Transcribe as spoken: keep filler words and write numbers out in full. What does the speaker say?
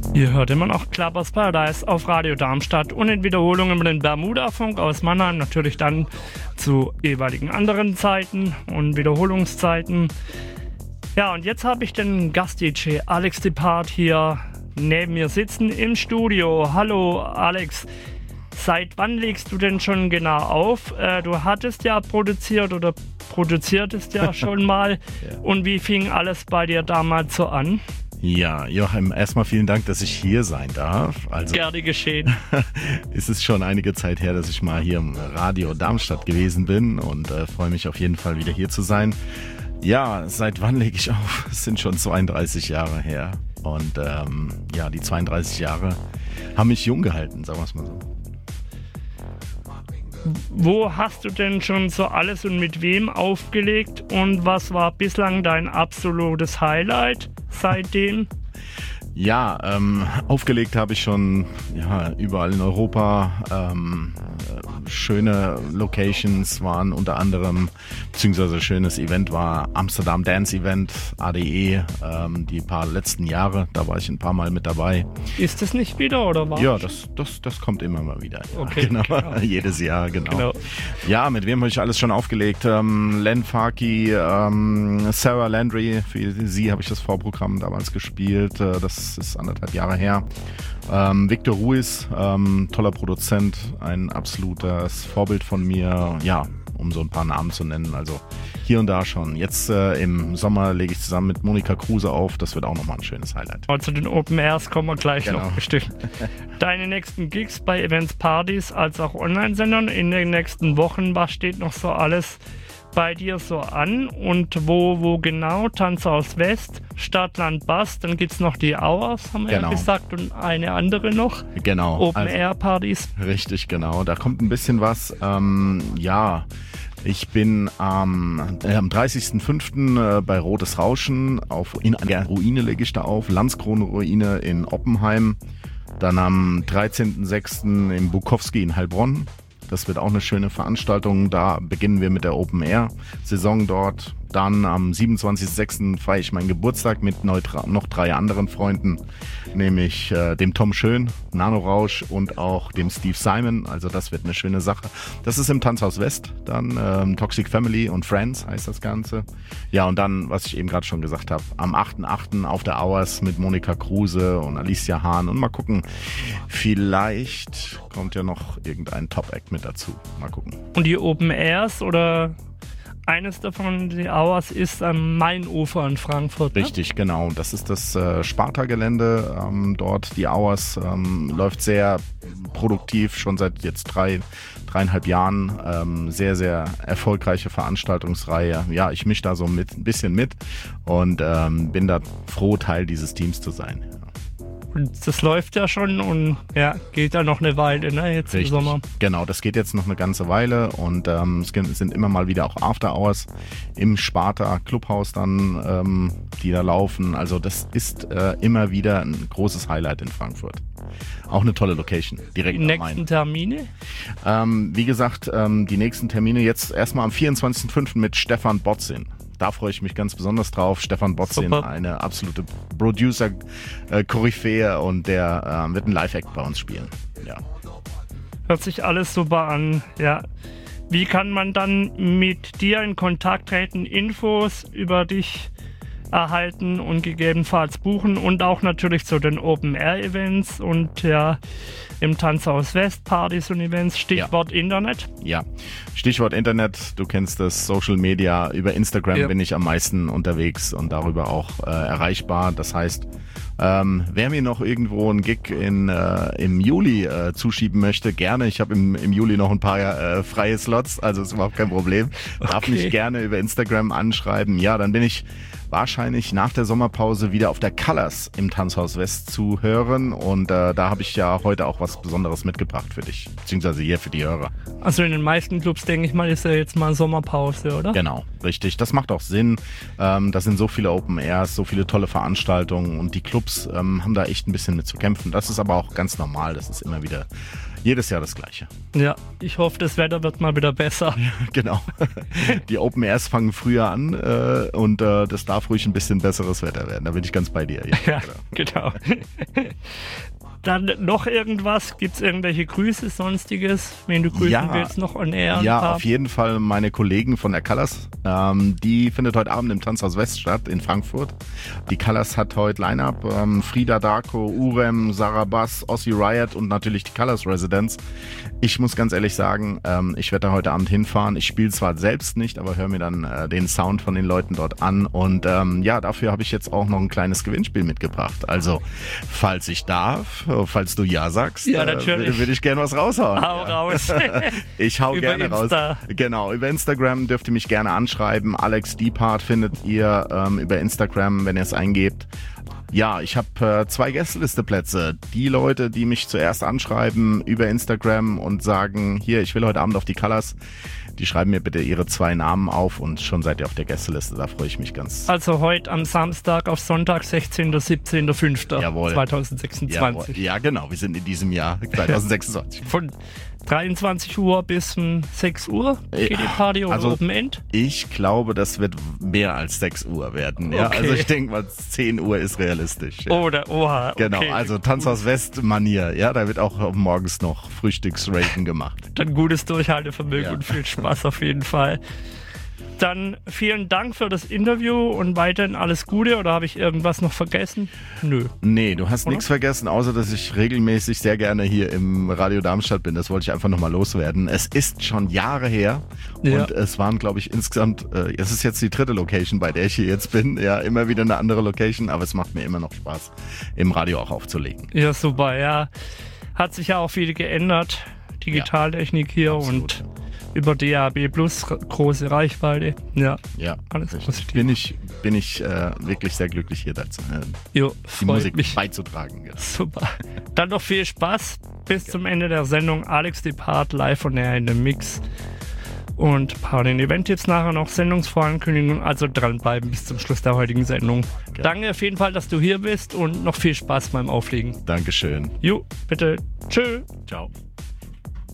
Ihr hört immer noch Clubbers Paradise auf Radio Darmstadt und in Wiederholungen über den Bermuda-Funk aus Mannheim, natürlich dann zu jeweiligen anderen Zeiten und Wiederholungszeiten. Ja, und jetzt habe ich den Gast-D J Alex Depart hier neben mir sitzen im Studio. Hallo Alex, seit wann legst du denn schon genau auf? Äh, du hattest ja produziert oder produziertest ja schon mal. Ja. Und wie fing alles bei dir damals so an? Ja, Joachim, erstmal vielen Dank, dass ich hier sein darf. Also, gerne geschehen. Es ist schon einige Zeit her, dass ich mal hier im Radio Darmstadt gewesen bin und äh, freue mich auf jeden Fall wieder hier zu sein. Ja, seit wann lege ich auf? Es sind schon zweiunddreißig Jahre her und ähm, ja, die zweiunddreißig Jahre haben mich jung gehalten, sagen wir es mal so. Wo hast du denn schon so alles und mit wem aufgelegt und was war bislang dein absolutes Highlight seitdem? Ja, ähm, aufgelegt habe ich schon ja, überall in Europa. Ähm, äh, schöne Locations waren unter anderem, beziehungsweise schönes Event war Amsterdam Dance Event, A D E, ähm, die paar letzten Jahre, da war ich ein paar Mal mit dabei. Ist das nicht wieder oder was? Ja, das, das, das kommt immer mal wieder. Ja. Okay, genau. genau. Jedes Jahr, genau. genau. Ja, mit wem habe ich alles schon aufgelegt? Ähm, Len Farkey, ähm, Sarah Landry, für sie habe ich das Vorprogramm damals gespielt. Äh, das Das ist anderthalb Jahre her. Ähm, Victor Ruiz, ähm, toller Produzent, ein absolutes Vorbild von mir, ja, um so ein paar Namen zu nennen. Also hier und da schon. Jetzt äh, im Sommer lege ich zusammen mit Monika Kruse auf. Das wird auch nochmal ein schönes Highlight. Zu den Open Airs kommen wir gleich genau. noch bestimmt. Deine nächsten Gigs bei Events, Partys als auch Online-Sendern in den nächsten Wochen, was steht noch so alles bei dir so an und wo, wo genau? Tanzhaus West, Stadtland Bass, dann gibt es noch die Hours, haben wir genau. ja gesagt, und eine andere noch. Genau. Open-Air-Partys. Also, richtig, genau. Da kommt ein bisschen was. Ähm, ja, ich bin ähm, äh, am dreißigsten fünften Äh, bei Rotes Rauschen. Auf, in einer Ruine lege ich da auf, Landskrone-Ruine in Oppenheim. Dann am dreizehnten sechsten im Bukowski in Heilbronn. Das wird auch eine schöne Veranstaltung. Da beginnen wir mit der Open-Air-Saison dort. Dann am siebenundzwanzigsten sechsten feiere ich meinen Geburtstag mit noch drei anderen Freunden, nämlich äh, dem Tom Schön, Nano Rausch und auch dem Steve Simon. Also das wird eine schöne Sache. Das ist im Tanzhaus West, dann ähm, Toxic Family und Friends heißt das Ganze. Ja, und dann, was ich eben gerade schon gesagt habe, am achten achten auf der Hours mit Monika Kruse und Alicia Hahn. Und mal gucken, vielleicht kommt ja noch irgendein Top-Act mit dazu. Mal gucken. Und die Open Airs oder... Eines davon, die Hours, ist am Mainufer in Frankfurt. Ne? Richtig, genau. Das ist das äh, Sparta-Gelände. Ähm, dort die Hours ähm, läuft sehr produktiv, schon seit jetzt drei, dreieinhalb Jahren. Ähm, sehr, sehr erfolgreiche Veranstaltungsreihe. Ja, ich mische da so mit, ein bisschen mit und ähm, bin da froh, Teil dieses Teams zu sein. Und das läuft ja schon und ja, geht ja noch eine Weile, ne, jetzt Richtig. im Sommer. Genau, das geht jetzt noch eine ganze Weile und ähm, es sind immer mal wieder auch After Hours im Sparta Clubhaus dann, ähm, die da laufen. Also das ist äh, immer wieder ein großes Highlight in Frankfurt. Auch eine tolle Location, direkt Die am nächsten Main. Termine? Ähm, wie gesagt, ähm, die nächsten Termine jetzt erstmal am vierundzwanzigsten fünften mit Stefan Botzin. Da freue ich mich ganz besonders drauf. Stefan Botzin, Super. Eine absolute Producer-Koryphäe und der äh, wird einen Live-Act bei uns spielen. Ja. Hört sich alles super an, ja. Wie kann man dann mit dir in Kontakt treten, Infos über dich erhalten und gegebenenfalls buchen und auch natürlich zu den Open-Air-Events und ja, im Tanzhaus West, Partys und Events, Stichwort ja. Internet. Ja, Stichwort Internet, du kennst das, Social Media, über Instagram ja. bin ich am meisten unterwegs und darüber auch äh, erreichbar. Das heißt, ähm, wer mir noch irgendwo einen Gig in, äh, im Juli äh, zuschieben möchte, gerne. Ich habe im, im Juli noch ein paar äh, freie Slots, also ist überhaupt kein Problem. Darf okay. mich gerne über Instagram anschreiben. Ja, dann bin ich wahrscheinlich nach der Sommerpause wieder auf der Colors im Tanzhaus West zu hören und äh, da habe ich ja heute auch was Besonderes mitgebracht für dich, beziehungsweise hier für die Hörer. Also in den meisten Clubs, denke ich mal, ist ja jetzt mal Sommerpause, oder? Genau, richtig. Das macht auch Sinn. Ähm, das sind so viele Open Airs, so viele tolle Veranstaltungen und die Clubs ähm, haben da echt ein bisschen mit zu kämpfen. Das ist aber auch ganz normal, das ist immer wieder jedes Jahr das Gleiche. Ja, ich hoffe, das Wetter wird mal wieder besser. Genau. Die Open Airs fangen früher an äh, und äh, das darf ruhig ein bisschen besseres Wetter werden. Da bin ich ganz bei dir. Ja, ja genau. Dann noch irgendwas? Gibt es irgendwelche Grüße, Sonstiges, wen du grüßen ja, willst, noch on air? Ja, haben? Auf jeden Fall meine Kollegen von der Colors. Ähm, die findet heute Abend im Tanzhaus West statt in Frankfurt. Die Colors hat heute Line-Up. Ähm, Frida Darko, Urem, Sarah Bass, Ossi Riot und natürlich die Colors Residents. Ich muss ganz ehrlich sagen, ähm, ich werde da heute Abend hinfahren. Ich spiele zwar selbst nicht, aber höre mir dann äh, den Sound von den Leuten dort an. Und ähm, ja, dafür habe ich jetzt auch noch ein kleines Gewinnspiel mitgebracht. Also, falls ich darf, falls du ja sagst, ja, äh, würde, würde ich gerne was raushauen. Hau ja. raus. Ich hau Über gerne Insta. raus. Genau, über Instagram dürft ihr mich gerne anschreiben. Alex Diepart findet ihr ähm, über Instagram, wenn ihr es eingebt. Ja, ich habe äh, zwei Gästelisteplätze. Die Leute, die mich zuerst anschreiben über Instagram und sagen, hier, ich will heute Abend auf die Colors, die schreiben mir bitte ihre zwei Namen auf und schon seid ihr auf der Gästeliste. Da freue ich mich ganz. Also heute am Samstag auf Sonntag, sechzehnten, siebzehnten, fünften zweitausendsechsundzwanzig. Jawohl. Ja, genau. Wir sind in diesem Jahr zweitausendsechsundzwanzig. Von dreiundzwanzig Uhr bis um sechs Uhr geht die Party oder also, Open End? Ich glaube, das wird mehr als sechs Uhr werden. Ja? Okay. Also ich denke mal, zehn Uhr ist realistisch. Ja. Oder, oha, okay. Genau, also Tanzhaus West Manier. Ja, da wird auch morgens noch Frühstücksraten gemacht. Dann gutes Durchhaltevermögen ja. und viel Spaß auf jeden Fall. Dann vielen Dank für das Interview und weiterhin alles Gute. Oder habe ich irgendwas noch vergessen? Nö. Nee, du hast nichts vergessen, außer dass ich regelmäßig sehr gerne hier im Radio Darmstadt bin. Das wollte ich einfach nochmal loswerden. Es ist schon Jahre her ja. und es waren, glaube ich, insgesamt, äh, es ist jetzt die dritte Location, bei der ich hier jetzt bin. Ja, immer wieder eine andere Location, aber es macht mir immer noch Spaß, im Radio auch aufzulegen. Ja, super, ja. Hat sich ja auch viel geändert. Digitaltechnik hier Absolut. Und über D A B Plus große Reichweite. Ja, ja alles positiv. Bin ich, bin ich äh, wirklich sehr glücklich, hier dazu, äh, jo, die Musik mich. beizutragen. Ja. Super. Dann noch viel Spaß bis ja. zum Ende der Sendung. Alex Diepart live on air in dem Mix. Und ein paar den Event-Tipps nachher noch, Sendungsvorankündigungen, also dranbleiben bis zum Schluss der heutigen Sendung. Ja. Danke auf jeden Fall, dass du hier bist und noch viel Spaß beim Auflegen. Dankeschön. Jo, bitte. Tschö. Ciao.